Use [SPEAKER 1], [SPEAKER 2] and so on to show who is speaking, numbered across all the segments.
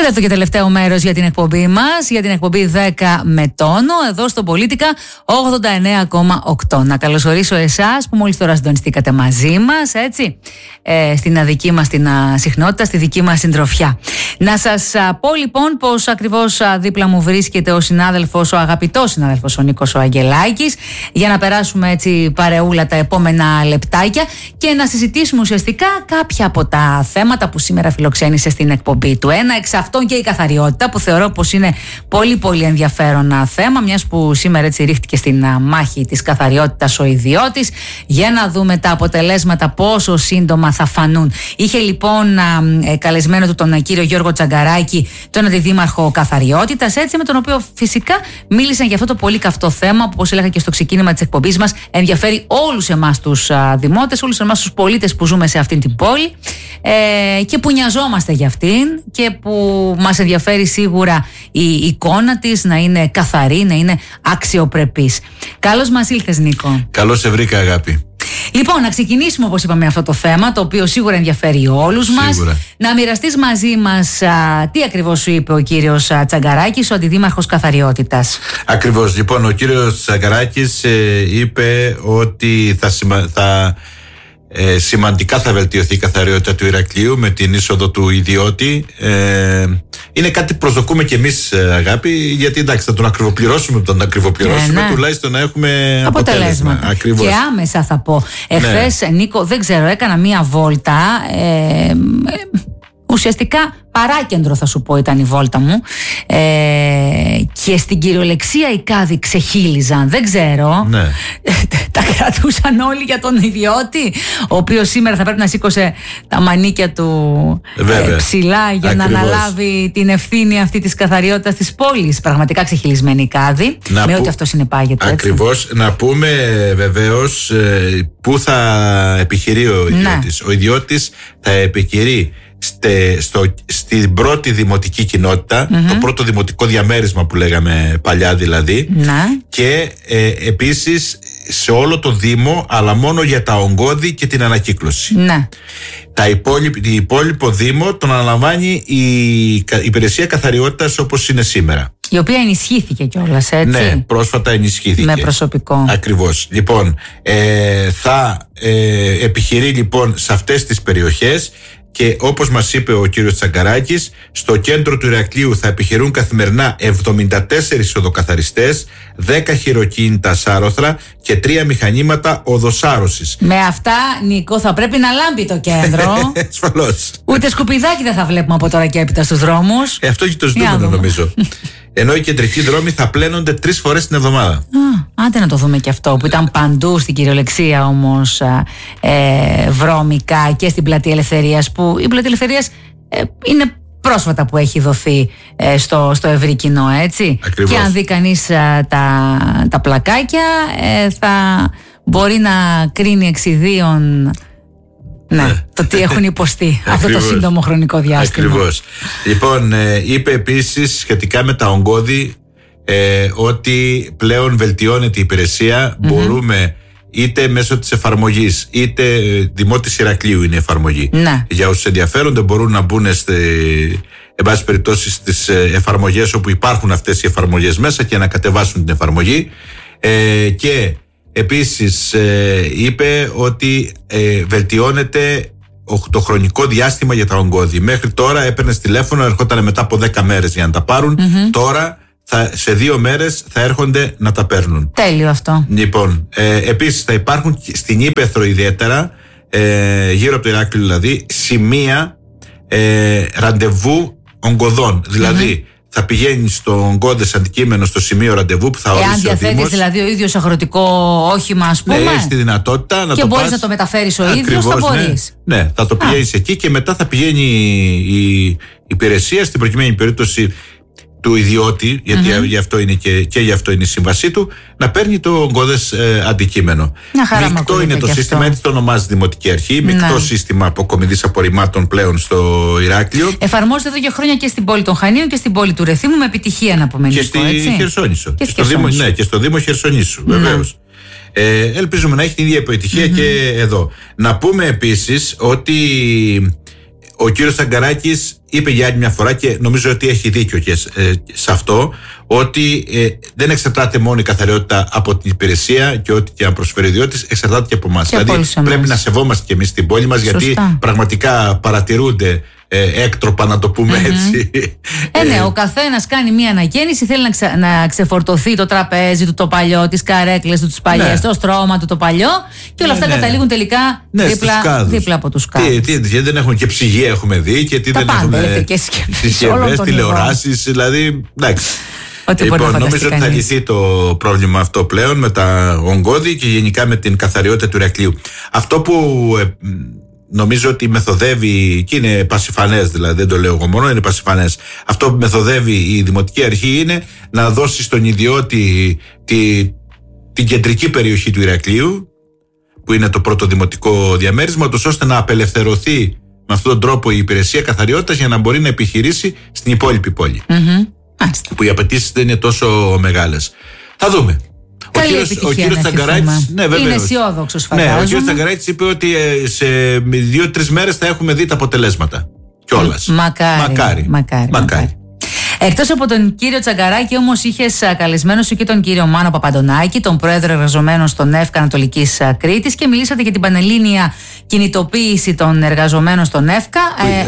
[SPEAKER 1] Τέταρτο και τελευταίο μέρος για την εκπομπή μας, για την εκπομπή 10 με τόνο, εδώ στο Πολίτικα 89,8. Να καλωσορίσω εσάς που μόλις τώρα συντονιστήκατε μαζί μας, έτσι, στην δική μας την συχνότητα, στη δική μας συντροφιά. Να σας πω λοιπόν πως ακριβώς δίπλα μου βρίσκεται ο συνάδελφος, ο αγαπητός συνάδελφος ο Νίκος ο Αγγελάκης, για να περάσουμε έτσι παρεούλα τα επόμενα λεπτάκια και να συζητήσουμε ουσιαστικά κάποια από τα θέματα που σήμερα φιλοξένησε στην εκπομπή του. Ένα εξ αυτών και η καθαριότητα, που θεωρώ πως είναι πολύ πολύ ενδιαφέρον θέμα, μιας που σήμερα έτσι ρίχτηκε στην μάχη της καθαριότητας ο ιδιώτης, για να δούμε τα αποτελέσματα πόσο σύντομα θα φανούν. Είχε λοιπόν καλεσμένο του τον κύριο Γιώργο Τσαγκαράκη, τον αντιδήμαρχο καθαριότητας, έτσι, με τον οποίο φυσικά μίλησαν για αυτό το πολύ καυτό θέμα που, όπως έλεγα και στο ξεκίνημα της εκπομπής μας, ενδιαφέρει όλους εμάς τους δημότες, όλους εμάς τους πολίτες που ζούμε σε αυτήν την πόλη και που νοιαζόμαστε για αυτήν και που μας ενδιαφέρει σίγουρα η εικόνα της να είναι καθαρή, να είναι αξιοπρεπής. Καλώς μας ήλθες, Νίκο.
[SPEAKER 2] Καλώς σε βρήκα, αγάπη.
[SPEAKER 1] Λοιπόν, να ξεκινήσουμε όπως είπαμε αυτό το θέμα, το οποίο σίγουρα ενδιαφέρει όλους μας. Να μοιραστείς μαζί μας τι ακριβώς σου είπε ο κύριος Τσαγκαράκης, ο αντιδήμαρχος καθαριότητας.
[SPEAKER 2] Ακριβώς. Λοιπόν, ο κύριος Τσαγκαράκης είπε ότι σημαντικά θα βελτιωθεί η καθαριότητα του Ηρακλείου με την είσοδο του ιδιώτη. Είναι κάτι που προσδοκούμε και εμείς, αγάπη, γιατί εντάξει, θα τον ακριβοπληρώσουμε, τουλάχιστον να έχουμε αποτέλεσμα. Ακριβώς.
[SPEAKER 1] Και άμεσα θα πω. Εχθές, Νίκο, δεν ξέρω, έκανα μία βόλτα. Ουσιαστικά παράκεντρο θα σου πω ήταν η βόλτα μου, και στην κυριολεξία οι κάδοι ξεχύλιζαν, δεν ξέρω, τα κρατούσαν όλοι για τον ιδιώτη, ο οποίος σήμερα θα πρέπει να σήκωσε τα μανίκια του ψηλά για να αναλάβει την ευθύνη αυτή της καθαριότητας της πόλης. Πραγματικά ξεχυλισμένοι οι κάδοι, με ό,τι αυτό συνεπάγεται.
[SPEAKER 2] Ακριβώς. Να πούμε βεβαίως πού θα επιχειρεί ο ιδιώτης. Ο ιδιώτης θα επιχειρεί στην πρώτη δημοτική κοινότητα, το πρώτο δημοτικό διαμέρισμα που λέγαμε παλιά δηλαδή, και επίσης σε όλο το Δήμο, αλλά μόνο για τα ογκώδη και την ανακύκλωση. Η υπόλοιπο Δήμο τον αναλαμβάνει η υπηρεσία καθαριότητας όπως είναι σήμερα,
[SPEAKER 1] η οποία ενισχύθηκε κιόλας, έτσι.
[SPEAKER 2] Ναι, πρόσφατα ενισχύθηκε.
[SPEAKER 1] Με προσωπικό.
[SPEAKER 2] Ακριβώς. Λοιπόν, θα επιχειρεί λοιπόν σε αυτές τις περιοχές. Και όπως μας είπε ο κύριος Τσαγκαράκης, στο κέντρο του Ηρακλείου θα επιχειρούν καθημερινά 74 οδοκαθαριστές, 10 χειροκίνητα σάρωθρα και 3 μηχανήματα οδοσάρωσης.
[SPEAKER 1] Με αυτά, Νίκο, θα πρέπει να λάμπει το κέντρο.
[SPEAKER 2] Ασφαλώς.
[SPEAKER 1] Ούτε σκουπιδάκι δεν θα βλέπουμε από τώρα και έπειτα στους δρόμους.
[SPEAKER 2] Αυτό και το ζητούμενο, νομίζω. Ενώ οι κεντρικοί δρόμοι θα πλένονται 3 φορές την εβδομάδα.
[SPEAKER 1] Άντε να το δούμε και αυτό, που ήταν παντού στην κυριολεξία όμως βρώμικα, και στην Πλατεία Ελευθερίας, που η Πλατεία Ελευθερίας είναι πρόσφατα που έχει δοθεί στο ευρύ κοινό, έτσι.
[SPEAKER 2] Ακριβώς.
[SPEAKER 1] Και αν δει κανείς τα πλακάκια, θα μπορεί να κρίνει εξιδίων το τι έχουν υποστεί αυτό το σύντομο χρονικό διάστημα.
[SPEAKER 2] Ακριβώς. Λοιπόν, είπε επίσης σχετικά με τα ογκώδη ότι πλέον βελτιώνεται η υπηρεσία. Μπορούμε είτε μέσω της εφαρμογής, είτε Δημότης Ηρακλείου είναι η εφαρμογή. Για όσους ενδιαφέρονται μπορούν να μπουν εν πάση περιπτώσει στις εφαρμογές όπου υπάρχουν αυτές οι εφαρμογές μέσα και να κατεβάσουν την εφαρμογή. Και επίσης είπε ότι βελτιώνεται το χρονικό διάστημα για τα ογκώδη. Μέχρι τώρα έπαιρνες τηλέφωνο, ερχόταν μετά από 10 μέρες για να τα πάρουν. Τώρα σε 2 μέρες θα έρχονται να τα παίρνουν.
[SPEAKER 1] Τέλειο αυτό.
[SPEAKER 2] Λοιπόν, επίσης θα υπάρχουν στην Ήπεθρο ιδιαίτερα, γύρω από το Ηράκλειο δηλαδή, σημεία ραντεβού ογκωδών. Δηλαδή θα πηγαίνει στο ογκώδες αντικείμενο στο σημείο ραντεβού που θα ορίσει ο Δήμος.
[SPEAKER 1] Εάν διαθέτεις δηλαδή ο ίδιος αγροτικό όχημα, ας πούμε.
[SPEAKER 2] Ναι, έχεις τη δυνατότητα να
[SPEAKER 1] και
[SPEAKER 2] το πας.
[SPEAKER 1] Και μπορείς να το μεταφέρεις ο ίδιος, θα μπορείς.
[SPEAKER 2] Ναι, θα το πηγαίνεις εκεί και μετά θα πηγαίνει η υπηρεσία, στην προκειμένη περίπτωση του ιδιώτη, γιατί γι' αυτό είναι και γι' αυτό είναι η σύμβασή του, να παίρνει το ογκώδες αντικείμενο. Μεικτό είναι το σύστημα, έτσι το ονομάζει Δημοτική Αρχή. Μεικτό σύστημα αποκομιδής απορριμμάτων πλέον στο Ηράκλειο.
[SPEAKER 1] Εφαρμόζεται εδώ και χρόνια και στην πόλη των Χανίων και στην πόλη του Ρεθύμου, με επιτυχία να πούμε.
[SPEAKER 2] Και στη Χερσόνησο. Και στο Δήμο Χερσονήσου, βεβαίως. Ελπίζουμε να έχει την ίδια επιτυχία και εδώ. Να πούμε επίσης ότι ο κύριος Τσαγκαράκης είπε για άλλη μια φορά, και νομίζω ότι έχει δίκιο και σε αυτό, ότι δεν εξαρτάται μόνο η καθαριότητα από την υπηρεσία και ό,τι και αν προσφέρει ο ιδιώτης, εξαρτάται και από εμάς. Δηλαδή πρέπει να σεβόμαστε και εμείς την πόλη μας, γιατί πραγματικά παρατηρούνται έκτροπα, να το πούμε έτσι.
[SPEAKER 1] Ναι, ο καθένας κάνει μία ανακαίνιση, θέλει να ξεφορτωθεί το τραπέζι του το παλιό, τις καρέκλες του τις παλιές, το στρώμα του το παλιό, και όλα αυτά καταλήγουν τελικά δίπλα από τους κάδους.
[SPEAKER 2] Γιατί δεν έχουμε και ψυγεία, έχουμε δει, και τι δεν έχουμε συσκευές, τηλεοράσεις, δηλαδή. Εντάξει. Λοιπόν, νομίζω ότι θα λυθεί το πρόβλημα αυτό πλέον με τα ογκώδη και γενικά με την καθαριότητα του Ηρακλείου. Αυτό που νομίζω ότι μεθοδεύει, και είναι πασιφανές, δηλαδή δεν το λέω εγώ μόνο, είναι πασιφανές. Αυτό που μεθοδεύει η Δημοτική Αρχή είναι να δώσει στον ιδιώτη την κεντρική περιοχή του Ηρακλείου, που είναι το πρώτο δημοτικό διαμέρισμα, ώστε να απελευθερωθεί με αυτόν τον τρόπο η υπηρεσία καθαριότητας για να μπορεί να επιχειρήσει στην υπόλοιπη πόλη. Που οι απαιτήσεις δεν είναι τόσο μεγάλες. Θα δούμε. Ο κύριος Τσαγκαράκης
[SPEAKER 1] είναι αισιόδοξος, φαντάζομαι.
[SPEAKER 2] Ναι, ο κύριος Τσαγκαράκης είπε ότι σε 2-3 μέρες θα έχουμε δει τα αποτελέσματα κιόλας. Μακάρι.
[SPEAKER 1] Εκτός από τον κύριο Τσαγκαράκη, όμως, είχες καλεσμένο σου και τον κύριο Μάνο Παπαντονάκη, τον πρόεδρο εργαζομένων στον ΕΦΚΑ Ανατολικής Κρήτης, και μιλήσατε για την πανελλήνια κινητοποίηση των εργαζομένων στον ΕΦΚΑ.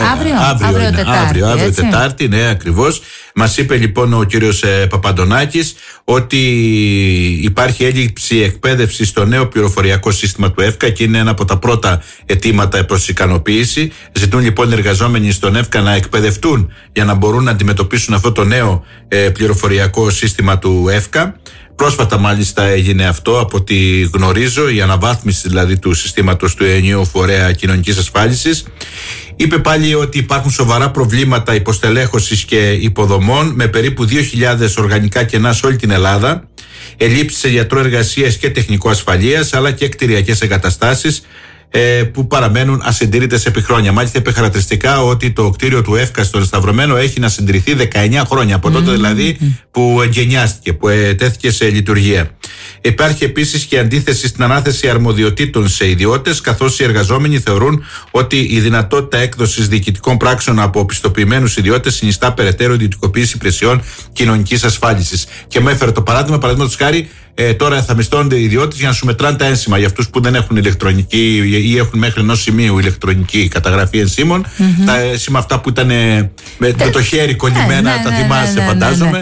[SPEAKER 1] Αύριο
[SPEAKER 2] Τετάρτη, ναι, ακριβώς. Μας είπε λοιπόν ο κύριος Παπαντονάκης ότι υπάρχει έλλειψη εκπαίδευση στο νέο πληροφοριακό σύστημα του ΕΦΚΑ, και είναι ένα από τα πρώτα αιτήματα προς ικανοποίηση. Ζητούν λοιπόν οι εργαζόμενοι στον ΕΦΚΑ να εκπαιδευτούν για να μπορούν να αντιμετωπίσουν αυτό το νέο πληροφοριακό σύστημα του ΕΦΚΑ. Πρόσφατα μάλιστα έγινε αυτό, από ό,τι γνωρίζω, η αναβάθμιση δηλαδή του συστήματος του ενιαίου φορέα κοινωνικής ασφάλισης. Είπε πάλι ότι υπάρχουν σοβαρά προβλήματα υποστελέχωσης και υποδομών, με περίπου 2.000 οργανικά κενά σε όλη την Ελλάδα, ελλείψεις σε γιατρό εργασίας και τεχνικό ασφαλείας, αλλά και κτηριακές εγκαταστάσεις που παραμένουν ασυντηρητές επί χρόνια. Μάλιστα είπε χαρακτηριστικά ότι το κτίριο του ΕΦΚΑ στο Σταυρωμένο έχει να συντηρηθεί 19 χρόνια, από τότε δηλαδή που εγκαινιάστηκε, που τέθηκε σε λειτουργία. Υπάρχει επίσης και αντίθεση στην ανάθεση αρμοδιοτήτων σε ιδιώτες, καθώς οι εργαζόμενοι θεωρούν ότι η δυνατότητα έκδοσης διοικητικών πράξεων από πιστοποιημένους ιδιώτες συνιστά περαιτέρω ιδιωτικοποίηση υπηρεσιών κοινωνικής ασφάλισης. Και μου έφερε το παραδείγματος χάρη, τώρα θα μισθώνονται οι ιδιώτες για να σου μετράνε τα ένσημα. Για αυτούς που δεν έχουν ηλεκτρονική ή έχουν μέχρι ενός σημείου ηλεκτρονική καταγραφή ενσύμων, τα ένσημα αυτά που ήταν με το χέρι κολλημένα, τα θυμάσαι, φαντάζομαι.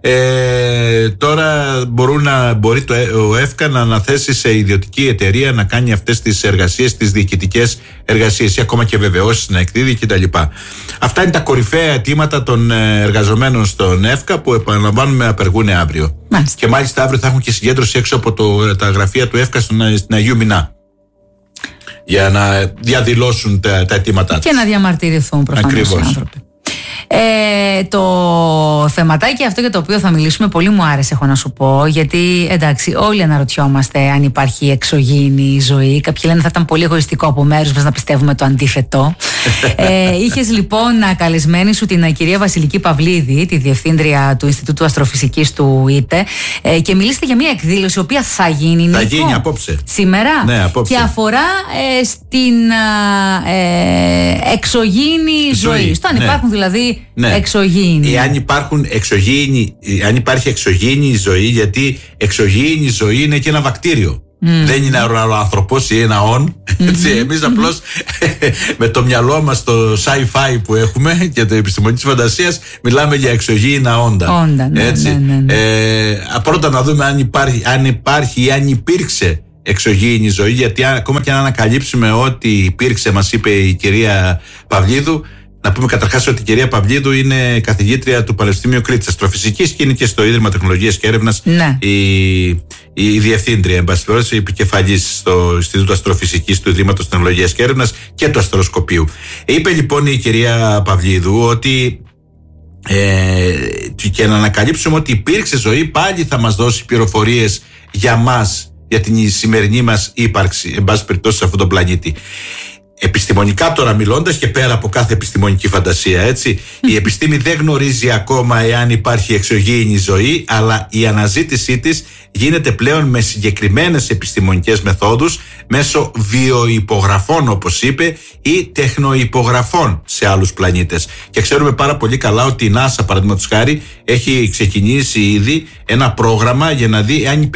[SPEAKER 2] Τώρα μπορεί ο ΕΦΚΑ να αναθέσει σε ιδιωτική εταιρεία να κάνει αυτές τις εργασίες, τις διοικητικές εργασίες, ή ακόμα και βεβαιώσεις να εκδίδει κτλ. Αυτά είναι τα κορυφαία αιτήματα των εργαζομένων στον ΕΦΚΑ, που επαναλαμβάνουμε απεργούν αύριο. Και μάλιστα αύριο θα έχουν και συγκέντρωση έξω από τα γραφεία του ΕΦΚΑ στην Αγίου Μινά, για να διαδηλώσουν τα αιτήματά τους
[SPEAKER 1] και να διαμαρτυρηθούν προφανώς οι άνθρωποι. Το θεματάκι αυτό για το οποίο θα μιλήσουμε πολύ μου άρεσε, έχω να σου πω, γιατί εντάξει, όλοι αναρωτιόμαστε αν υπάρχει εξωγήινη ζωή. Κάποιοι λένε θα ήταν πολύ εγωιστικό από μέρους μας να πιστεύουμε το αντίθετο. Είχες λοιπόν καλεσμένη σου την κυρία Βασιλική Παυλίδη, τη διευθύντρια του Ινστιτούτου Αστροφυσικής του ΙΤΕ, και μιλήσατε για μια εκδήλωση η οποία θα γίνει,
[SPEAKER 2] θα γίνει απόψε.
[SPEAKER 1] Σήμερα.
[SPEAKER 2] Ναι, απόψε. Και
[SPEAKER 1] αφορά στην εξωγήινη ζωή. Στο αν υπάρχουν δηλαδή εξωγήινοι. Αν υπάρχει εξωγήινη ζωή, γιατί εξωγήινη ζωή είναι και ένα βακτήριο. Δεν είναι ο άνθρωπος ή ένα Εμείς απλώς με το μυαλό μας, το sci-fi που έχουμε και το επιστημονική φαντασίας, μιλάμε για εξωγήινα όντα. Πρώτα να δούμε αν υπάρχει ή αν υπήρξε εξωγήινη ζωή, γιατί ακόμα και αν ανακαλύψουμε ότι υπήρξε, μας είπε η κυρία Παυλίδου. Να πούμε καταρχάς ότι η κυρία Παυλίδου είναι καθηγήτρια του Πανεπιστημίου Κρήτης Αστροφυσικής και είναι και στο Ίδρυμα Τεχνολογίας και Έρευνας η διευθύντρια, εν πάση περιπτώσει, η επικεφαλής στο Ινστιτούτο Αστροφυσικής του Ιδρύματος Τεχνολογίας και Έρευνας και του Αστροσκοπείου. Είπε λοιπόν η κυρία Παυλίδου ότι και να ανακαλύψουμε ότι υπήρξε ζωή, πάλι θα μας δώσει πληροφορίες για μας, για την σημερινή μας ύπαρξη, εν πάση περιπτώσει, σε αυτόν τον πλανήτη. Επιστημονικά τώρα μιλώντας, και πέρα από κάθε επιστημονική φαντασία, έτσι, η επιστήμη δεν γνωρίζει ακόμα εάν υπάρχει εξωγήινη ζωή, αλλά η αναζήτησή της γίνεται πλέον με συγκεκριμένες επιστημονικές μεθόδους,
[SPEAKER 2] μέσω βιοϋπογραφών, όπως είπε, ή τεχνοϋπογραφών σε άλλους πλανήτες. Και ξέρουμε πάρα πολύ καλά ότι η NASA, παραδείγματος χάρη, έχει ξεκινήσει ήδη ένα πρόγραμμα για να δει αν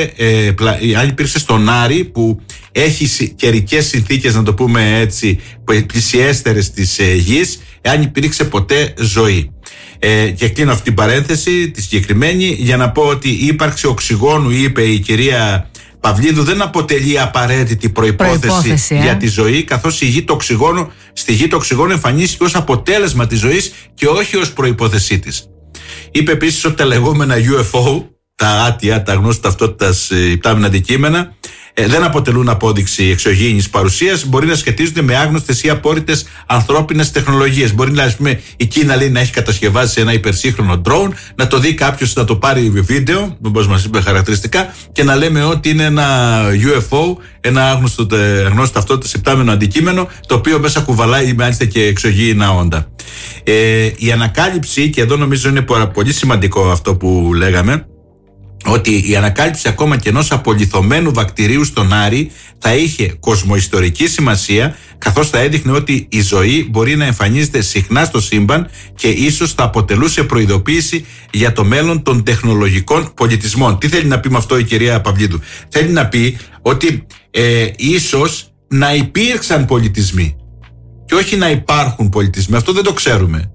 [SPEAKER 2] υπήρξε στον Άρη, που έχει καιρικές συνθήκες, να το πούμε έτσι, πλησιέστερες της γης, αν υπήρξε ποτέ ζωή. Και κλείνω αυτή την παρένθεση, τη συγκεκριμένη, για να πω ότι η ύπαρξη οξυγόνου, είπε η κυρία Παυλίδου, δεν αποτελεί απαραίτητη προϋπόθεση για τη ζωή, καθώς στη γη το οξυγόνο εμφανίστηκε ως αποτέλεσμα της ζωής και όχι ως προϋπόθεσή της. Είπε επίσης ότι τα λεγόμενα UFO, τα άτια, τα γνώστα ταυτότητας υπτάμενα αντικείμενα, δεν αποτελούν απόδειξη εξωγήινης παρουσίας, μπορεί να σχετίζονται με άγνωστες ή απόρριτες ανθρώπινες τεχνολογίες. Μπορεί να, ας πούμε, η Κίνα, λέει, να έχει κατασκευάσει ένα υπερσύγχρονο drone, να το δει κάποιος, να το πάρει βίντεο, όπως μας είπε χαρακτηριστικά, και να λέμε ότι είναι ένα UFO, ένα άγνωστο ταυτότητας υπτάμενο αντικείμενο, το οποίο μέσα κουβαλάει μάλιστα και εξωγήινα όντα. Η ανακάλυψη, και εδώ νομίζω είναι πολύ σημαντικό αυτό που λέγαμε, ότι η ανακάλυψη ακόμα και ενός απολιθωμένου βακτηρίου στον Άρη θα είχε κοσμοϊστορική σημασία, καθώς θα έδειχνε ότι η ζωή μπορεί να εμφανίζεται συχνά στο σύμπαν και ίσως θα αποτελούσε προειδοποίηση για το μέλλον των τεχνολογικών πολιτισμών. Τι θέλει να πει με αυτό η κυρία Παυλίδου? Θέλει να πει ότι ίσως να υπήρξαν πολιτισμοί και όχι να υπάρχουν πολιτισμοί. Αυτό δεν το ξέρουμε.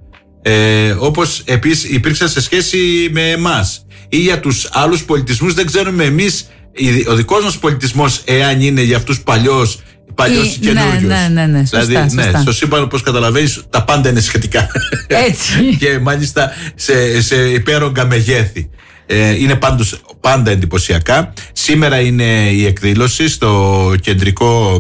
[SPEAKER 2] Όπως επίσης υπήρξαν σε σχέση με εμάς ή για τους άλλους πολιτισμούς, δεν ξέρουμε εμείς ο δικός μας πολιτισμός εάν είναι για αυτούς παλιός ή καινούριος.
[SPEAKER 1] Ναι, σωστά.
[SPEAKER 2] Στο σύμπαν, όπως καταλαβαίνεις, τα πάντα είναι σχετικά.
[SPEAKER 1] Έτσι.
[SPEAKER 2] Και μάλιστα σε υπέρογκα μεγέθη. Είναι πάντως πάντα εντυπωσιακά. Σήμερα είναι η εκδήλωση στο κεντρικό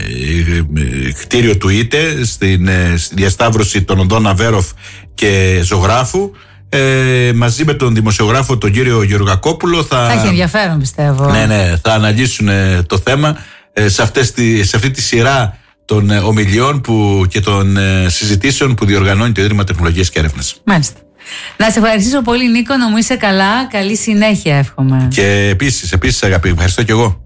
[SPEAKER 2] κτίριο του ΙΤΕ, στη διασταύρωση των οδών Αβέροφ και Ζωγράφου, μαζί με τον δημοσιογράφο τον κύριο Γεωργακόπουλο. Θα
[SPEAKER 1] έχει ενδιαφέρον, πιστεύω.
[SPEAKER 2] Ναι, θα αναλύσουν το θέμα σε αυτή τη σειρά των ομιλιών και των συζητήσεων που διοργανώνει το Ίδρυμα Τεχνολογίας και Έρευνας.
[SPEAKER 1] Μάλιστα. Να σε ευχαριστήσω πολύ, Νίκο, να μου είσαι καλά. Καλή συνέχεια, εύχομαι.
[SPEAKER 2] Και επίσης αγάπη, ευχαριστώ κι εγώ.